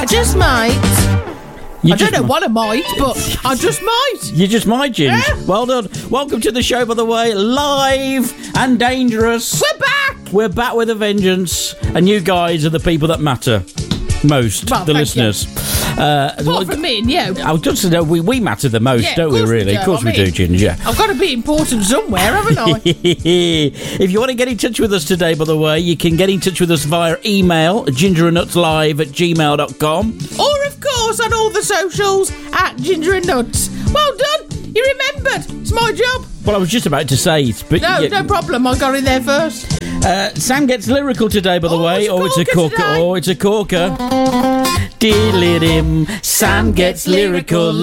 I just might. You I don't know what I might, but I just might. You just might, Ginge. Yeah. Well done. Welcome to the show, by the way. Live and dangerous. We're back. We're back with a vengeance. And you guys are the people that matter most, Well, the thank listeners. Apart from me and you. I was just to know, we matter the most, Yeah, don't of we, course we really? do. Of course I we do, mean, Ginge, yeah. I've got to be important somewhere, haven't I? If you want to get in touch with us today, by the way, you can get in touch with us via email, gingerandnutslive@gmail.com. Or, of course, on all the socials at Ginger and Nuts. Well done. You remembered. It's my job. Well, I was just about to say it, but... No, no problem. I got in there first. Sam gets lyrical today, by the way. It's a corker today. Oh, it's a corker. Diddle-dim. Sam gets lyrical.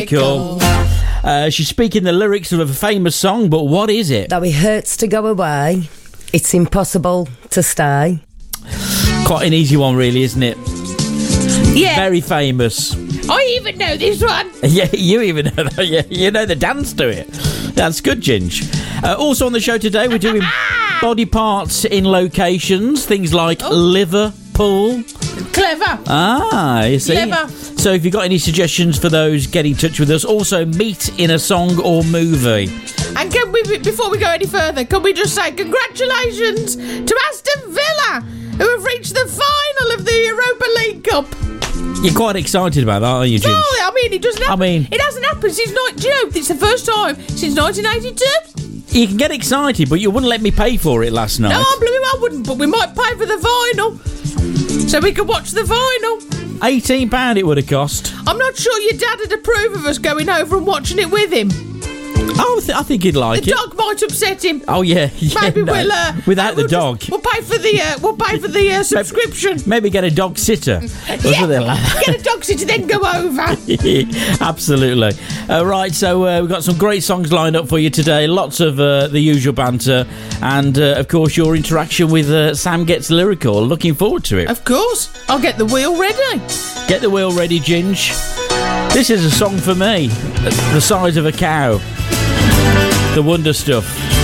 She's speaking the lyrics of a famous song, but what is it? Though it hurts to go away, it's impossible to stay. Quite an easy one, really, isn't it? Yeah. Very famous. I even know this one. Yeah, you even know that. Yeah, you know the dance to it. That's good, Ginge. Also on the show today, we're doing body parts in locations, things like Liverpool. Clever. You see. Clever. So if you've got any suggestions for those, get in touch with us. Also, meet in a song or movie. And can we, before we go any further, can we just say congratulations to Aston Villa, who have reached the final of the Europa League Cup. You're quite excited about that, aren't you, Ginge? No, I mean, it doesn't happen. It hasn't happened since, do you know, it's the first time since 1982. You can get excited, but you wouldn't let me pay for it last night. No, I wouldn't, but we might pay for the vinyl so we can watch the vinyl. £18 it would have cost. I'm not sure your dad would approve of us going over and watching it with him. Oh, I think he'd like The it. dog might upset him. Oh yeah, Maybe no. we'll without the dog. We'll pay for the subscription. Maybe get a dog sitter. Or something like that. Get a dog sitter, then go over. Absolutely. Right, so we've got some great songs lined up for you today. Lots of the usual banter, and of course your interaction with Sam Gets Lyrical. Looking forward to it. Of course, I'll get the wheel ready. Get the wheel ready, Ginge. This is a song for me. The size of a cow. The Wonder Stuff.